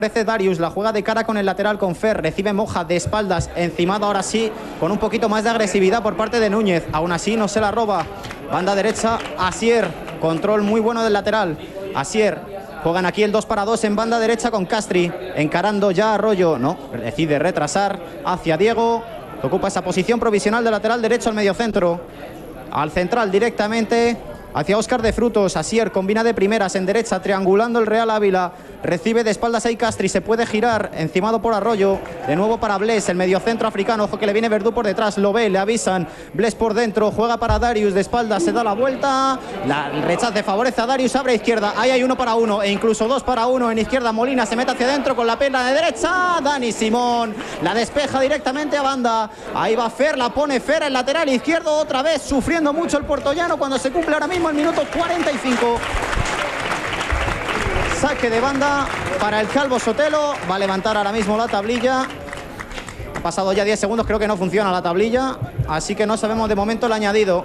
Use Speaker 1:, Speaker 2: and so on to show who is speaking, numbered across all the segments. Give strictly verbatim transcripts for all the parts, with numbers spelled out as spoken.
Speaker 1: Ofrece Darius, la juega de cara con el lateral con Fer, recibe Moja de espaldas, encimado ahora sí, con un poquito más de agresividad por parte de Núñez, aún así no se la roba, banda derecha, Asier, control muy bueno del lateral, Asier, juegan aquí el dos para dos en banda derecha con Castri, encarando ya Arroyo, no, decide retrasar hacia Diego, que ocupa esa posición provisional de lateral derecho al mediocentro, al central directamente, hacia Óscar de Frutos, Asier combina de primeras en derecha, triangulando el Real Ávila, recibe de espaldas ahí Castri, se puede girar, encimado por Arroyo, de nuevo para Bles, el mediocentro africano, ojo que le viene Verdú por detrás, lo ve, le avisan, Bles por dentro, juega para Darius, de espaldas, se da la vuelta, la, el rechace favorece a Darius, abre a izquierda, ahí hay uno para uno, e incluso dos para uno, en izquierda Molina se mete hacia adentro con la pierna de derecha, Dani Simón, la despeja directamente a banda, ahí va Fer, la pone Fer, el lateral izquierdo, otra vez sufriendo mucho el puertollano cuando se cumple ahora mismo el minuto cuarenta y cinco. Saque de banda para el Calvo Sotelo. Va a levantar ahora mismo la tablilla. Ha pasado ya diez segundos, creo que no funciona la tablilla. Así que no sabemos de momento el añadido.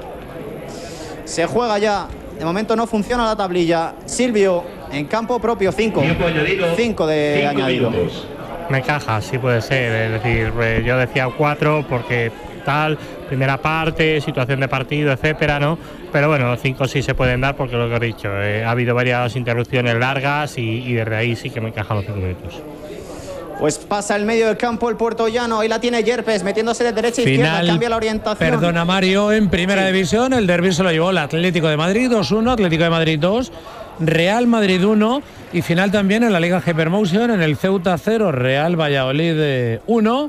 Speaker 1: Se juega ya. De momento no funciona la tablilla. Silvio, en campo propio, cinco. cinco de cinco añadido. Minutos.
Speaker 2: Me encaja, sí puede ser. Es decir, yo decía cuatro porque tal, primera parte, situación de partido, etcétera, ¿no? Pero bueno, cinco sí se pueden dar porque lo que he dicho, eh, ha habido varias interrupciones largas y, y desde ahí sí que me encajan los cinco minutos.
Speaker 1: Pues pasa el medio del campo el puertollano, ahí la tiene Yerpes metiéndose de derecha a izquierda, cambia la orientación.
Speaker 3: Perdona Mario, en primera sí. división el derbi se lo llevó el Atlético de Madrid dos uno, Atlético de Madrid dos, Real Madrid uno y final también en la Liga Hypermotion en el Ceuta cero, Real Valladolid uno.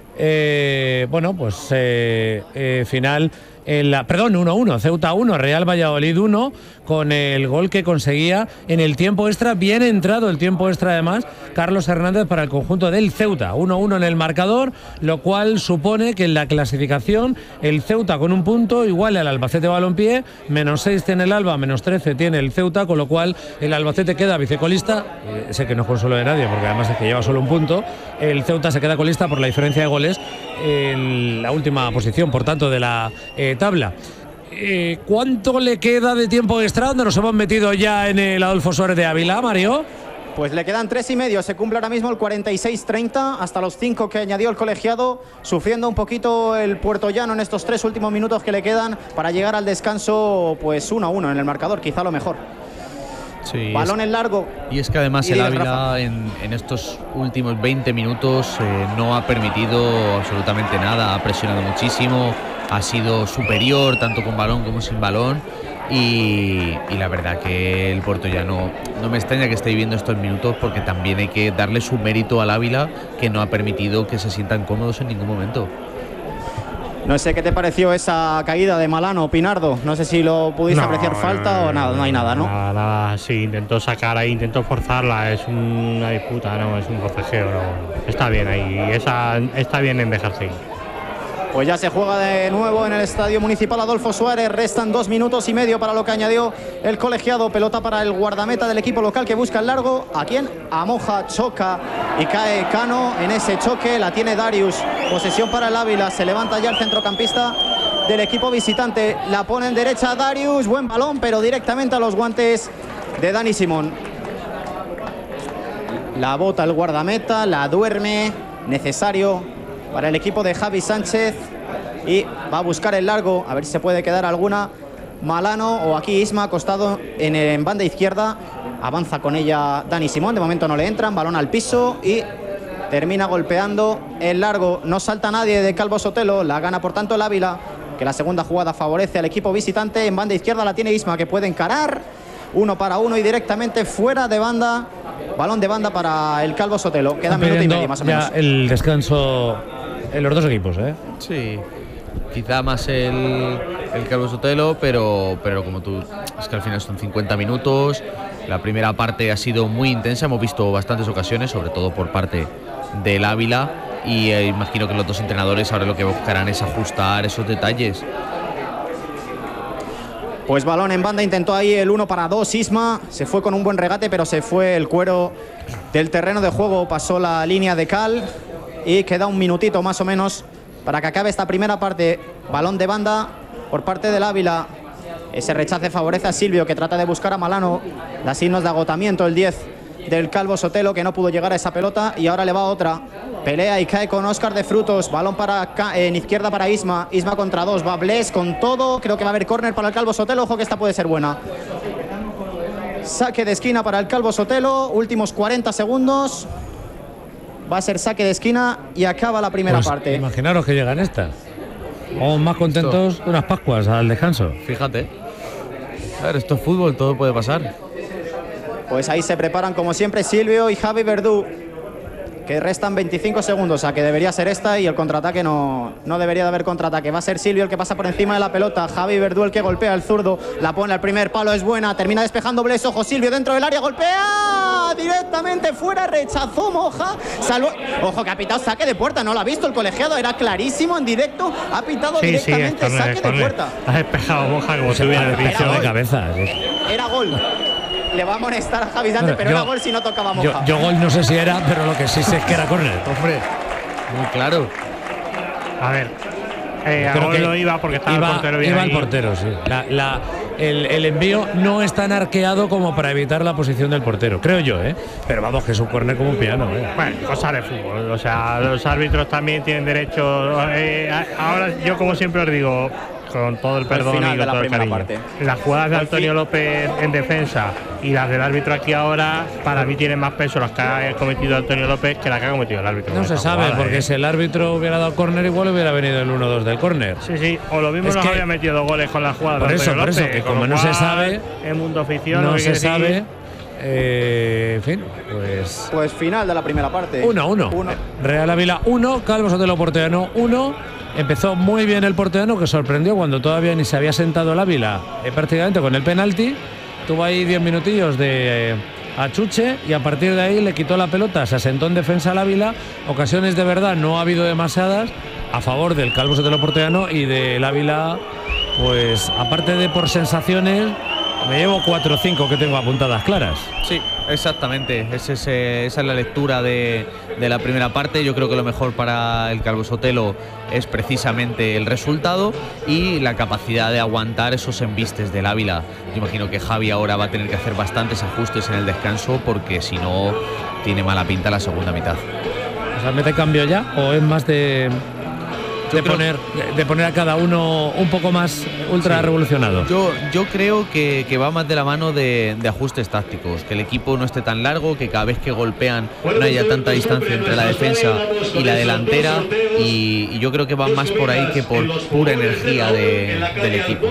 Speaker 3: Eh, bueno, pues eh, eh, final, en la, perdón, uno uno, Ceuta uno, Real Valladolid uno, con el gol que conseguía en el tiempo extra, bien entrado el tiempo extra además, Carlos Hernández para el conjunto del Ceuta, uno uno en el marcador, lo cual supone que en la clasificación el Ceuta con un punto igual al Albacete Balompié, menos seis tiene el Alba, menos trece tiene el Ceuta, con lo cual el Albacete queda vicecolista, eh, sé que no es consuelo de nadie porque además es que lleva solo un punto, el Ceuta se queda colista por la diferencia de goles en la última posición, por tanto, de la eh, tabla. Eh, ¿Cuánto le queda de tiempo extra? ¿Dónde nos hemos metido ya en el Adolfo Suárez de Ávila, Mario?
Speaker 1: Pues le quedan tres y medio, se cumple ahora mismo el cuarenta y seis treinta, hasta los cinco que añadió el colegiado, sufriendo un poquito el puertollano en estos tres últimos minutos que le quedan para llegar al descanso, pues uno a uno en el marcador, quizá lo mejor.
Speaker 4: Sí,
Speaker 1: balón en largo.
Speaker 4: Y es que además el Ávila en, en estos últimos veinte minutos eh, no ha permitido absolutamente nada, ha presionado muchísimo, ha sido superior tanto con balón como sin balón y, y la verdad que el puertollano no me extraña que esté viviendo estos minutos porque también hay que darle su mérito al Ávila, que no ha permitido que se sientan cómodos en ningún momento.
Speaker 1: No sé qué te pareció esa caída de Malano, Pinardo. No sé si lo pudiste no, apreciar falta no, o nada, no hay nada, ¿no?
Speaker 2: Nada, nada, sí, intentó sacar ahí, intentó forzarla, es una disputa, no, es un forcejeo, no. Está bien ahí, esa, está bien en dejarse ir.
Speaker 1: Pues ya se juega de nuevo en el Estadio Municipal Adolfo Suárez, restan dos minutos y medio para lo que añadió el colegiado, pelota para el guardameta del equipo local que busca el largo, ¿a quién? A Moja, choca y cae Cano en ese choque, la tiene Darius, posesión para el Ávila, se levanta ya el centrocampista del equipo visitante, la pone en derecha Darius, buen balón, pero directamente a los guantes de Dani Simón. La bota el guardameta, la duerme, necesario para el equipo de Javi Sánchez y va a buscar el largo, a ver si se puede quedar alguna. Malano o aquí Isma acostado en, en banda izquierda, avanza con ella Dani Simón, de momento no le entran, balón al piso y termina golpeando el largo, no salta nadie de Calvo Sotelo, la gana por tanto el Ávila, que la segunda jugada favorece al equipo visitante, en banda izquierda la tiene Isma que puede encarar, uno para uno y directamente fuera de banda, balón de banda para el Calvo Sotelo, queda minuto y medio más o menos.
Speaker 3: Ya el descanso en los dos equipos, ¿eh?
Speaker 4: Sí, quizá más el, el Calvo Sotelo, pero, pero como tú, es que al final son cincuenta minutos, la primera parte ha sido muy intensa, hemos visto bastantes ocasiones, sobre todo por parte del Ávila, y eh, imagino que los dos entrenadores ahora lo que buscarán es ajustar esos detalles.
Speaker 1: Pues balón en banda, intentó ahí el uno para dos Isma, se fue con un buen regate, pero se fue el cuero del terreno de juego, pasó la línea de cal y queda un minutito más o menos para que acabe esta primera parte. Balón de banda por parte del Ávila, ese rechace favorece a Silvio que trata de buscar a Malano, da signos de agotamiento el diez del Calvo Sotelo, que no pudo llegar a esa pelota, y ahora le va otra. Pelea y cae con Óscar de Frutos. Balón para en izquierda para Isma. Isma contra dos. Va Bles con todo. Creo que va a haber córner para el Calvo Sotelo. Ojo que esta puede ser buena. Saque de esquina para el Calvo Sotelo. Últimos cuarenta segundos. Va a ser saque de esquina y acaba la primera
Speaker 3: pues
Speaker 1: parte.
Speaker 3: Imaginaros que llegan estas. Vamos más contentos que unas Pascuas al descanso.
Speaker 4: Fíjate. A ver, esto es fútbol, todo puede pasar.
Speaker 1: Pues ahí se preparan como siempre Silvio y Javi Verdú, que restan veinticinco segundos, a que debería ser esta, y el contraataque no, no debería de haber contraataque. Va a ser Silvio el que pasa por encima de la pelota, Javi Verdú el que golpea el zurdo, la pone al primer palo, es buena, termina despejando Bles, ojo Silvio dentro del área, golpea directamente fuera, rechazó Moja, salvo, ojo que ha pitado saque de puerta, no lo ha visto el colegiado, era clarísimo en directo, ha pitado
Speaker 2: sí,
Speaker 1: directamente
Speaker 2: sí,
Speaker 1: saque de puerta.
Speaker 2: Ha despejado Moja como si hubiera
Speaker 3: dicho de cabeza. Sí.
Speaker 1: Era gol. Le va a amonestar a Javi Dante,
Speaker 3: bueno,
Speaker 1: pero
Speaker 3: yo,
Speaker 1: era gol si no tocaba Moja.
Speaker 3: Yo, yo gol no sé si era, pero lo que sí sé es que era córner.
Speaker 4: Hombre, muy claro.
Speaker 2: A ver, eh, a gol no iba porque estaba
Speaker 3: iba,
Speaker 2: el portero bien
Speaker 3: iba
Speaker 2: ahí.
Speaker 3: el portero, sí. La, la, el, el envío no es tan arqueado como para evitar la posición del portero, creo yo, ¿eh? Pero vamos, que es un córner como un piano, ¿eh?
Speaker 2: Bueno, cosa de fútbol. O sea, los árbitros también tienen derecho. Eh, ahora, yo como siempre os digo, con todo el perdón y con todo el cariño, parte. Las jugadas de Antonio López en defensa y las del árbitro aquí ahora, para mí tienen más peso las que ha cometido Antonio López que las que ha cometido el árbitro.
Speaker 3: No se sabe, jugada, porque eh. si el árbitro hubiera dado córner, igual hubiera venido el uno dos del córner.
Speaker 2: Sí, sí, o lo mismo es nos había metido dos goles con las jugadas
Speaker 3: por
Speaker 2: de
Speaker 3: eso,
Speaker 2: Antonio
Speaker 3: por
Speaker 2: López.
Speaker 3: Eso, que como no se sabe,
Speaker 2: en mundo ficción,
Speaker 3: no se
Speaker 2: sabe.
Speaker 3: Decir, Eh, en fin, pues.
Speaker 1: Pues final de la primera parte.
Speaker 3: uno a uno. Real Ávila uno, Calvo Sotelo Porteano uno. Empezó muy bien el porteano, que sorprendió cuando todavía ni se había sentado el Ávila, eh, prácticamente con el penalti. Tuvo ahí diez minutillos de eh, achuche y a partir de ahí le quitó la pelota, se asentó en defensa al Ávila. Ocasiones de verdad no ha habido demasiadas a favor del Calvo Sotelo Porteano, y del Ávila, pues aparte de por sensaciones, me llevo cuatro o cinco que tengo apuntadas claras.
Speaker 4: Sí, exactamente. Es ese, esa es la lectura de, de la primera parte. Yo creo que lo mejor para el Calvo Sotelo es precisamente el resultado y la capacidad de aguantar esos embistes del Ávila. Yo imagino que Javi ahora va a tener que hacer bastantes ajustes en el descanso, porque si no, tiene mala pinta la segunda mitad.
Speaker 3: O sea, ¿mete cambio ya o es más de... De poner, de poner a cada uno un poco más ultra sí. revolucionado?
Speaker 4: Yo, yo creo que, que va más de la mano de, de ajustes tácticos, que el equipo no esté tan largo, que cada vez que golpean no haya tanta distancia entre la defensa y la delantera, y, y yo creo que va más por ahí que por pura energía de, del equipo.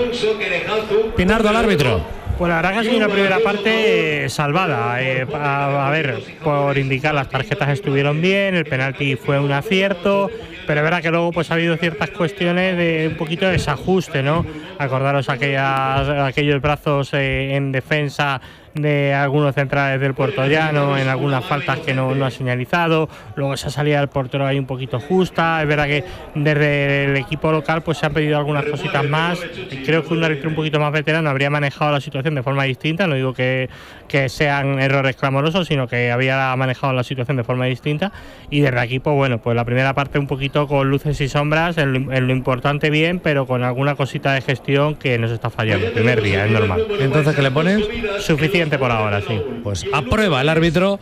Speaker 3: Pinardo al árbitro.
Speaker 2: Pues la verdad que ha sido una primera parte eh, salvada. Eh, a, a ver, por indicar, las tarjetas estuvieron bien, el penalti fue un acierto, pero es verdad que luego pues ha habido ciertas cuestiones de un poquito de desajuste, ¿no? Acordaros aquellas, aquellos brazos eh, en defensa de algunos centrales del Puertollano, en algunas faltas que no, no ha señalizado, luego esa salida del portero ahí un poquito justa. Es verdad que desde el equipo local pues se han pedido algunas cositas más. Creo que un árbitro un poquito más veterano habría manejado la situación de forma distinta, no digo que, que sean errores clamorosos, sino que había manejado la situación de forma distinta, y desde aquí pues bueno, pues la primera parte un poquito con luces y sombras, en lo, en lo importante bien, pero con alguna cosita de gestión que nos está fallando. El primer día, es normal.
Speaker 3: Entonces, ¿qué le pones?
Speaker 2: Suficiente por ahora, sí.
Speaker 3: Pues aprueba el árbitro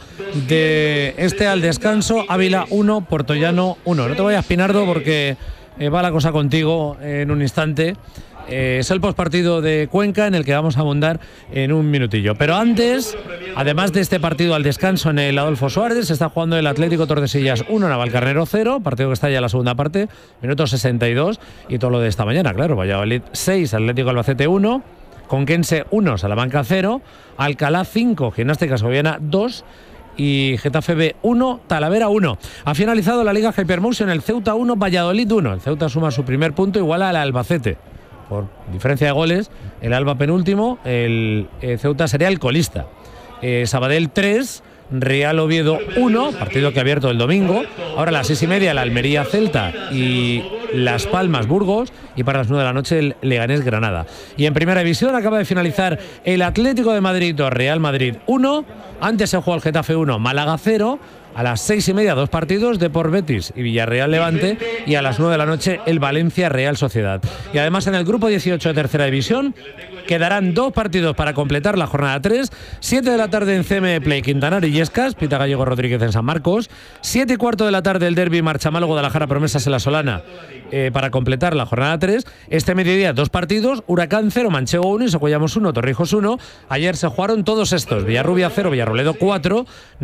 Speaker 3: de este al descanso. Ávila uno, Puertollano uno. No te vayas, Pinardo, porque eh, va la cosa contigo en un instante. Eh, es el postpartido de Cuenca, en el que vamos a abundar en un minutillo. Pero antes, además de este partido al descanso en el Adolfo Suárez, se está jugando el Atlético Tordesillas uno, Navalcarnero cero, partido que está ya en la segunda parte, minuto sesenta y dos, y todo lo de esta mañana, claro. Valladolid seis, Atlético Albacete uno, Conquense uno, Salamanca cero, Alcalá cinco, Gimnástica Segoviana dos y Getafe B uno, Talavera uno. Ha finalizado la Liga Hypermotion, el Ceuta uno, Valladolid uno. El Ceuta suma su primer punto, igual al Albacete. Por diferencia de goles, el Alba penúltimo, el, el Ceuta sería el colista. Eh, Sabadell tres, Real Oviedo uno, partido que ha abierto el domingo. Ahora a las seis y media la Almería Celta y Las Palmas Burgos, y para las nueve de la noche el Leganés Granada. Y en primera división acaba de finalizar el Atlético de Madrid dos, Real Madrid uno. Antes se jugó el Getafe uno, Málaga cero. A las seis y media, dos partidos, Depor Betis y Villarreal Levante, y a las nueve de la noche el Valencia Real Sociedad. Y además en el grupo dieciocho de tercera división quedarán dos partidos para completar la jornada tres, siete de la tarde en C M Play Quintanar y Illescas, Pita Gallego Rodríguez en San Marcos, siete y cuarto de la tarde el derbi Marchamal Guadalajara Promesas en La Solana, eh, para completar la jornada tres. Este mediodía dos partidos, Huracán cero, Manchego uno y Socuellamos uno, Torrijos uno. Ayer se jugaron todos estos, Villarrubia cero, Villarroledo cuatro.